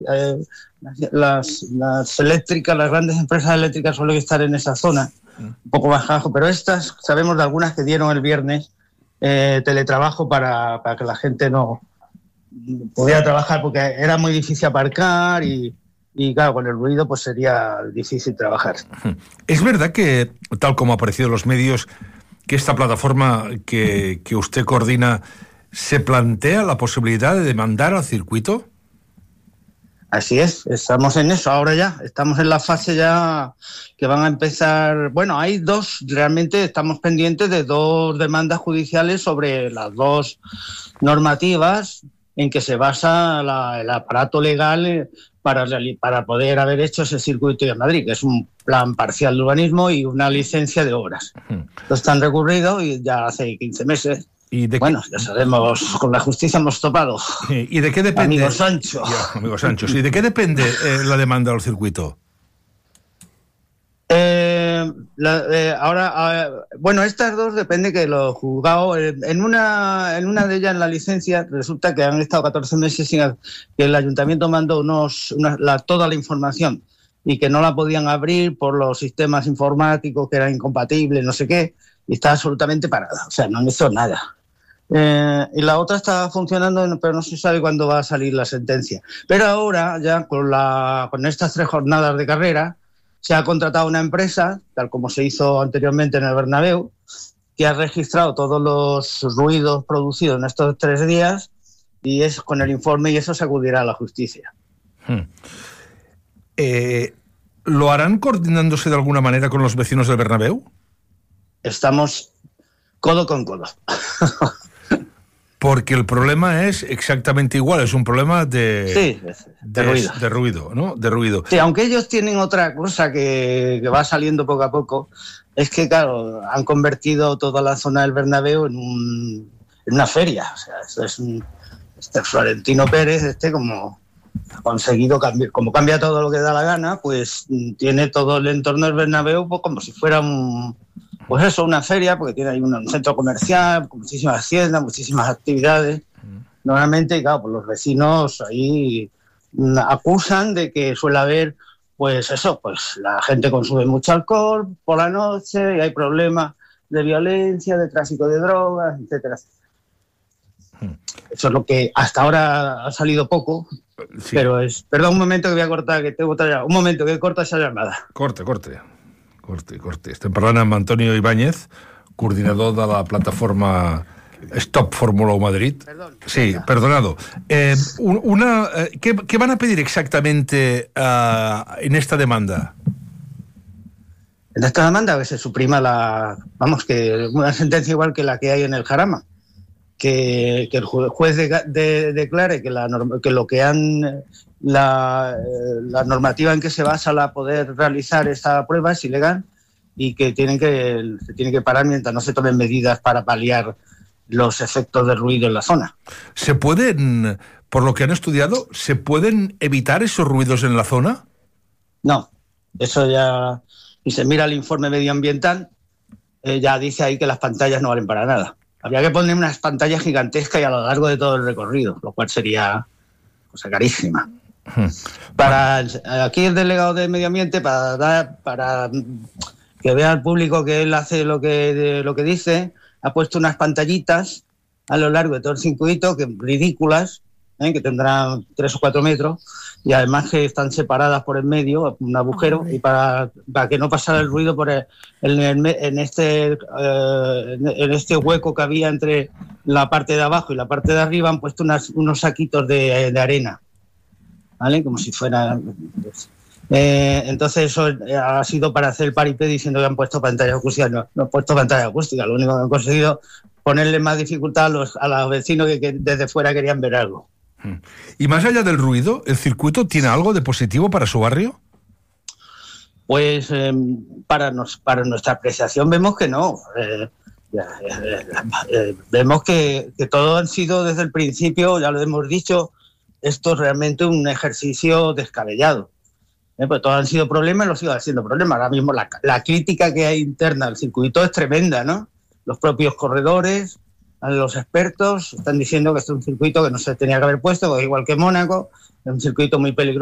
las eléctricas, las grandes empresas eléctricas suelen estar en esa zona, un poco más abajo, pero estas sabemos de algunas que dieron el viernes teletrabajo para que la gente no pudiera trabajar, porque era muy difícil aparcar y claro, con el ruido pues sería difícil trabajar. ¿Es verdad que, tal como ha aparecido en los medios, que esta plataforma que usted coordina se plantea la posibilidad de demandar al circuito? Así es, estamos en eso ahora ya, estamos en la fase ya que van a empezar, bueno, hay dos, realmente estamos pendientes de dos demandas judiciales sobre las dos normativas en que se basa el aparato legal para poder haber hecho ese circuito de Madrid, que es un plan parcial de urbanismo y una licencia de obras. Entonces han recurrido y ya hace 15 meses. Bueno, ya sabemos, con la justicia hemos topado. ¿Y de qué depende? Amigo Sancho. Ya, amigo Sancho. ¿Y de qué depende la demanda del circuito? Bueno, estas dos depende que los juzgados, en una de ellas, en la licencia, resulta que han estado 14 meses sin que el ayuntamiento mandó toda la información y que no la podían abrir por los sistemas informáticos, que eran incompatibles, no sé qué, y está absolutamente parada, o sea, no han hecho nada. Y la otra está funcionando, pero no se sabe cuándo va a salir la sentencia. Pero ahora, ya con estas 3 jornadas de carrera, se ha contratado una empresa, tal como se hizo anteriormente en el Bernabéu, que ha registrado todos los ruidos producidos en estos 3 días, y es con el informe, y eso se acudirá a la justicia. ¿Lo harán coordinándose de alguna manera con los vecinos del Bernabéu? Estamos codo con codo. Porque el problema es exactamente igual, es un problema de ruido. De ruido, ¿no? De ruido. Sí, aunque ellos tienen otra cosa que va saliendo poco a poco, es que, claro, han convertido toda la zona del Bernabéu en una feria. O sea, eso es Florentino Pérez, como ha conseguido cambiar, como cambia todo lo que da la gana, pues tiene todo el entorno del Bernabéu pues, como si fuera una feria, porque tiene ahí un centro comercial, con muchísimas tiendas, muchísimas actividades. Normalmente, claro, pues los vecinos ahí acusan de que suele haber, pues la gente consume mucho alcohol por la noche y hay problemas de violencia, de tráfico de drogas, etcétera. Eso es lo que hasta ahora ha salido poco, sí. Pero es... Perdón, un momento que voy a cortar, que tengo otra... Un momento, que corta esa llamada. Corte. Estem parlant amb Antonio Ibáñez, coordinador de la plataforma Stop Fórmula 1 Madrid. Perdón. Sí, perdonado. ¿Qué van a pedir exactamente en esta demanda? En esta demanda que se suprima que una sentencia igual que la que hay en el Jarama, que el juez declare que la normativa en que se basa la poder realizar esta prueba es ilegal y que se tiene que parar mientras no se tomen medidas para paliar los efectos del ruido en la zona. ¿Se pueden, por lo que han estudiado, se pueden evitar esos ruidos en la zona? No, eso ya... Y se mira el informe medioambiental, ya dice ahí que las pantallas no valen para nada. Habría que poner unas pantallas gigantescas y a lo largo de todo el recorrido, lo cual sería cosa carísima. Aquí el delegado de Medio Ambiente, para que vea al público que él hace lo que dice, ha puesto unas pantallitas a lo largo de todo el circuito, que ridículas, que tendrán 3 o 4 metros, y además que están separadas por el medio, un agujero, y para que no pasara el ruido en este hueco que había entre la parte de abajo y la parte de arriba, han puesto unos saquitos de arena, ¿vale? Como si fuera... entonces eso ha sido para hacer el paripé diciendo que han puesto pantallas acústicas. No han puesto pantallas acústicas, lo único que han conseguido ponerle más dificultad a los vecinos que desde fuera querían ver algo. Y más allá del ruido, ¿el circuito tiene algo de positivo para su barrio? Pues para nuestra apreciación vemos que no. Vemos que todo han sido desde el principio, ya lo hemos dicho, esto es realmente un ejercicio descabellado. Pues todos han sido problemas y lo siguen siendo problemas. Ahora mismo la crítica que hay interna al circuito es tremenda, ¿no? Los propios corredores los expertos están diciendo que este es un circuito que no se tenía que haber puesto, igual que Mónaco, es un circuito muy peligroso